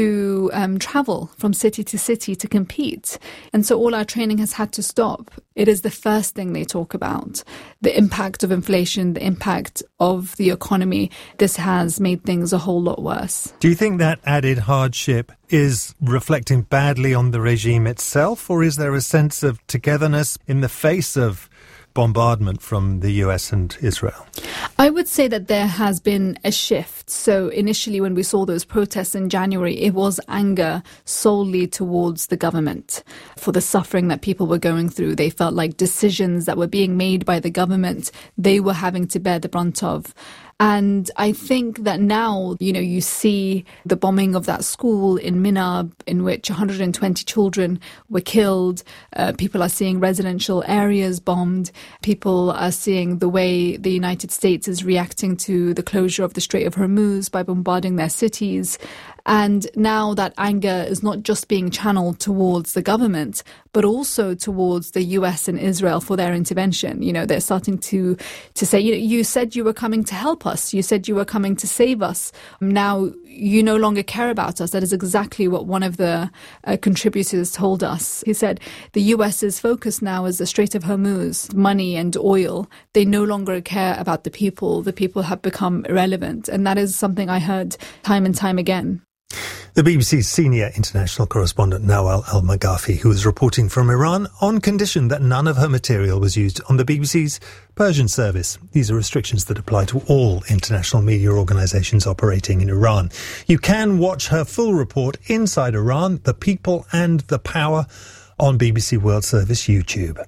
to um, travel from city to city to compete. And so all our training has had to stop. It is the first thing they talk about, the impact of inflation, the impact of the economy. This has made things a whole lot worse. Do you think that added hardship is reflecting badly on the regime itself, or is there a sense of togetherness in the face of bombardment from the U S and Israel? I would say that there has been a shift. So initially when we saw those protests in January, it was anger solely towards the government for the suffering that people were going through. They felt like decisions that were being made by the government, they were having to bear the brunt of. And I think that now, you know, you see the bombing of that school in Minab, in which one hundred twenty children were killed. Uh, people are seeing residential areas bombed. People are seeing the way the United States is reacting to the closure of the Strait of Hormuz by bombarding their cities. And now that anger is not just being channeled towards the government, but also towards the U S and Israel for their intervention. You know, they're starting to, to say, you know, you said you were coming to help us. You said you were coming to save us. Now you no longer care about us. That is exactly what one of the uh, contributors told us. He said, the U S's focus now is the Strait of Hormuz, money and oil. They no longer care about the people. The people have become irrelevant. And that is something I heard time and time again. The B B C's senior international correspondent Nawal Al-Maghafi, who is reporting from Iran on condition that none of her material was used on the B B C's Persian service. These are restrictions that apply to all international media organisations operating in Iran. You can watch her full report, Inside Iran, the People and the Power, on B B C World Service YouTube.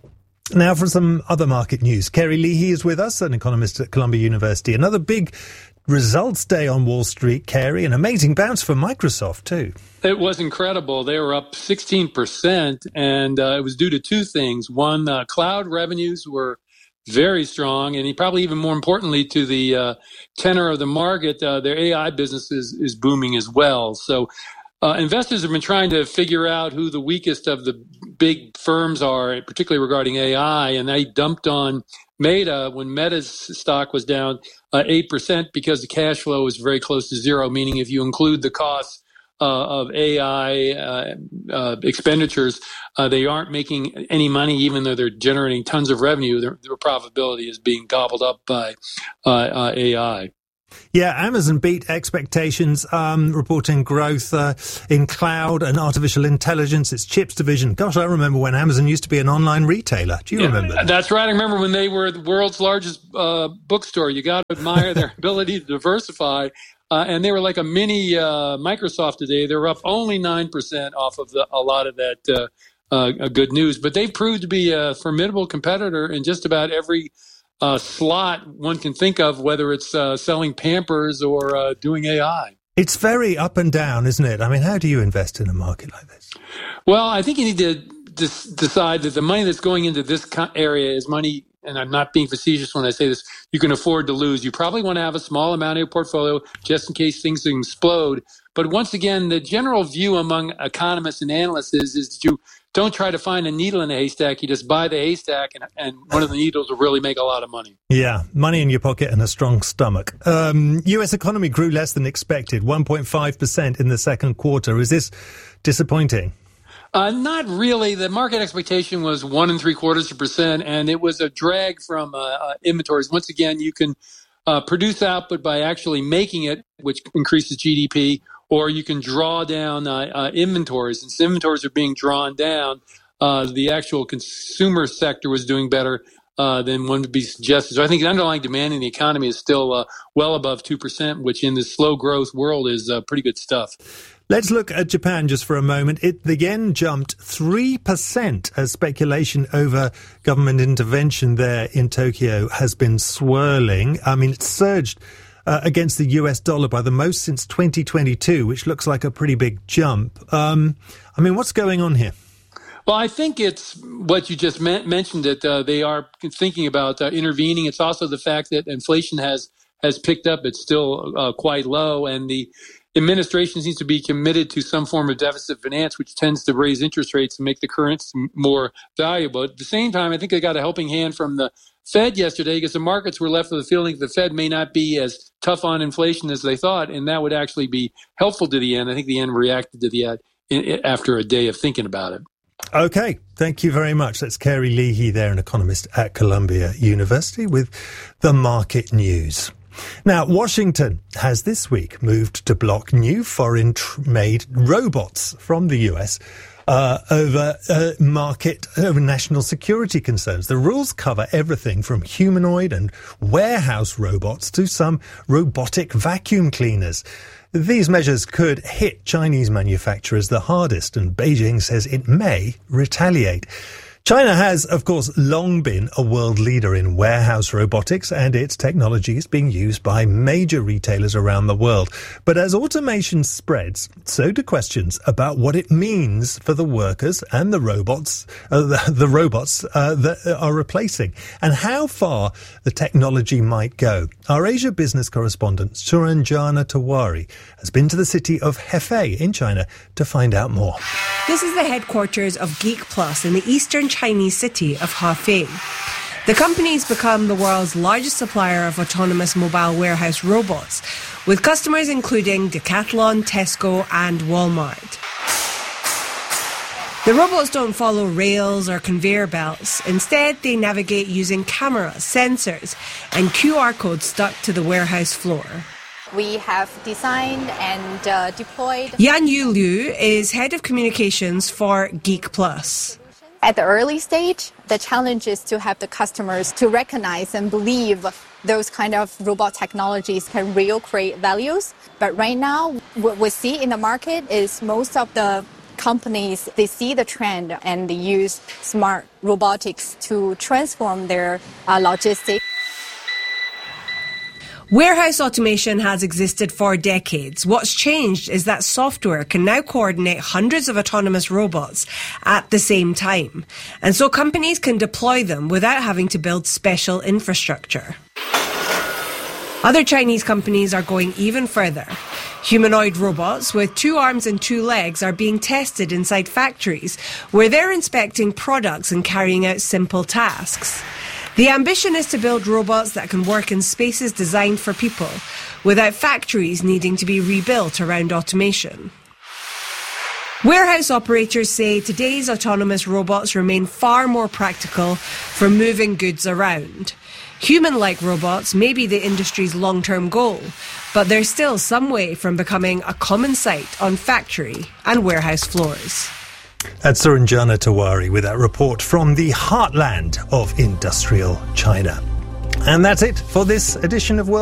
Now for some other market news. Kerry Leahy is with us, an economist at Columbia University. Another big results day on Wall Street, Kerry. An amazing bounce for Microsoft too. It was incredible. They were up sixteen percent, and uh, it was due to two things. One, uh, cloud revenues were very strong, and probably even more importantly to the uh, tenor of the market, uh, their A I business is, is booming as well. So uh, investors have been trying to figure out who the weakest of the big firms are, particularly regarding A I, and they dumped on Meta when Meta's stock was down uh, eight percent because the cash flow was very close to zero, meaning if you include the costs uh, of A I uh, uh, expenditures, uh, they aren't making any money, even though they're generating tons of revenue. Their, their profitability is being gobbled up by uh, uh, A I. Yeah, Amazon beat expectations, um, reporting growth uh, in cloud and artificial intelligence, its chips division. Gosh, I remember when Amazon used to be an online retailer. Do you yeah, remember that? That's right. I remember when they were the world's largest uh, bookstore. You got to admire their ability to diversify. Uh, and they were like a mini uh, Microsoft today. They're up only nine percent off of the, a lot of that uh, uh, good news. But they've proved to be a formidable competitor in just about every Uh, slot one can think of, whether it's uh, selling Pampers or uh, doing A I. It's very up and down, isn't it? I mean, how do you invest in a market like this? Well, I think you need to dis- decide that the money that's going into this co- area is money, and I'm not being facetious when I say this, you can afford to lose. You probably want to have a small amount of your portfolio just in case things explode. But once again, the general view among economists and analysts is, is that you don't try to find a needle in a haystack. You just buy the haystack, and, and one of the needles will really make a lot of money. Yeah, money in your pocket and a strong stomach. Um, U S economy grew less than expected, one point five percent in the second quarter. Is this disappointing? Uh, not really. The market expectation was one and three quarters of percent, and it was a drag from uh, uh, inventories. Once again, you can uh, produce output by actually making it, which increases G D P, or you can draw down uh, uh, inventories. Since inventories are being drawn down, uh, the actual consumer sector was doing better uh, than one would be suggested. So I think the underlying demand in the economy is still uh, well above two percent, which in this slow growth world is uh, pretty good stuff. Let's look at Japan just for a moment. It, the yen jumped three percent as speculation over government intervention there in Tokyo has been swirling. I mean, it surged uh, against the U S dollar by the most since twenty twenty-two, which looks like a pretty big jump. Um, I mean, what's going on here? Well, I think it's what you just me- mentioned, that uh, they are thinking about uh, intervening. It's also the fact that inflation has, has picked up. It's still uh, quite low, and the administration seems to be committed to some form of deficit finance, which tends to raise interest rates and make the currency more valuable. At the same time, I think they got a helping hand from the Fed yesterday, because the markets were left with the feeling that the Fed may not be as tough on inflation as they thought, and that would actually be helpful to the yen. I think the yen reacted to the yen after a day of thinking about it. Okay, thank you very much. That's Kerry Leahy there, an economist at Columbia University, with the market news. Now, Washington has this week moved to block new foreign-made robots from the U S uh, over uh, market, over national security concerns. The rules cover everything from humanoid and warehouse robots to some robotic vacuum cleaners. These measures could hit Chinese manufacturers the hardest, and Beijing says it may retaliate. China has, of course, long been a world leader in warehouse robotics, and its technology is being used by major retailers around the world. But as automation spreads, so do questions about what it means for the workers and the robots, uh, the, the robots uh, that are replacing, and how far the technology might go. Our Asia business correspondent, Suranjana Tawari, has been to the city of Hefei in China to find out more. This is the headquarters of Geek Plus in the eastern Chinese city of Hefei. The company's become the world's largest supplier of autonomous mobile warehouse robots, with customers including Decathlon, Tesco and Walmart. The robots don't follow rails or conveyor belts. Instead, they navigate using cameras, sensors and Q R codes stuck to the warehouse floor. We have designed and uh, deployed. Yan Yu Liu is head of communications for Geek Plus. At the early stage, the challenge is to have the customers to recognize and believe those kind of robot technologies can really create values. But right now, what we see in the market is most of the companies, they see the trend and they use smart robotics to transform their uh, logistics. Warehouse automation has existed for decades. What's changed is that software can now coordinate hundreds of autonomous robots at the same time. And so companies can deploy them without having to build special infrastructure. Other Chinese companies are going even further. Humanoid robots with two arms and two legs are being tested inside factories where they're inspecting products and carrying out simple tasks. The ambition is to build robots that can work in spaces designed for people, without factories needing to be rebuilt around automation. Warehouse operators say today's autonomous robots remain far more practical for moving goods around. Human-like robots may be the industry's long-term goal, but they're still some way from becoming a common sight on factory and warehouse floors. That's Suranjana Tawari with that report from the heartland of industrial China. And that's it for this edition of World